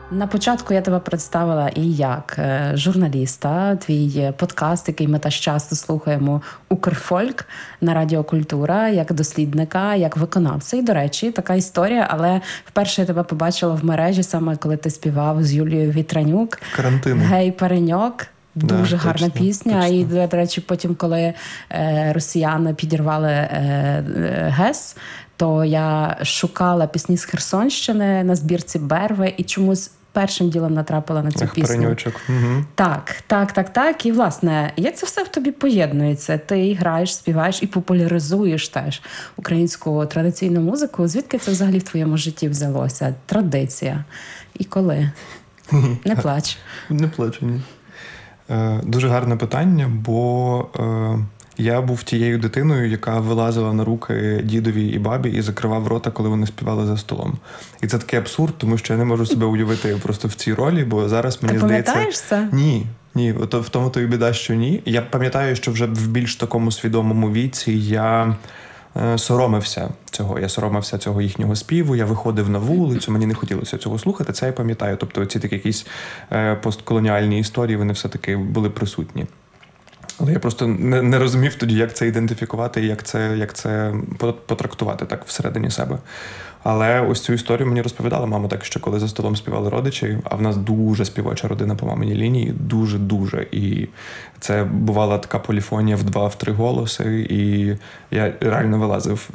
На початку я тебе представила і як журналіста, твій подкаст, який ми теж часто слухаємо, «Укрфольк» на Радіо Культура, як дослідника, як виконавця. І, до речі, така історія, але вперше я тебе побачила в мережі, саме коли ти співав з Юлією Вітранюк. Карантин. «Гей, пареньок». Дуже гарна точно, пісня. Точно. І, до речі, потім, коли росіяни підірвали ГЕС, то я шукала пісні з Херсонщини на збірці «Берви» і чомусь першим ділом натрапила на цю пісню. Пареньочок. Угу. Так. І, власне, як це все в тобі поєднується? Ти граєш, співаєш і популяризуєш теж українську традиційну музику. Звідки це взагалі в твоєму житті взялося? Традиція. І коли? Не плач. Не плачу, ні. Дуже гарне питання, бо я був тією дитиною, яка вилазила на руки дідові і бабі і закривав рота, коли вони співали за столом. І це такий абсурд, тому що я не можу себе уявити просто в цій ролі, бо зараз мені здається... Ти пам'ятаєш це? Ні. В тому то і біда, що ні. Я пам'ятаю, що вже в більш такому свідомому віці я соромився цього. Я соромився цього їхнього співу, я виходив на вулицю, мені не хотілося цього слухати, це я пам'ятаю. Тобто ці такі якісь постколоніальні історії, вони все-таки були присутні. Але я просто не розумів тоді, як це ідентифікувати і як це потрактувати так всередині себе. Але ось цю історію мені розповідала мама так, що коли за столом співали родичі, а в нас дуже співоча родина по маминій лінії, дуже-дуже. І це бувала така поліфонія в 2-3 голоси, і я реально вилазив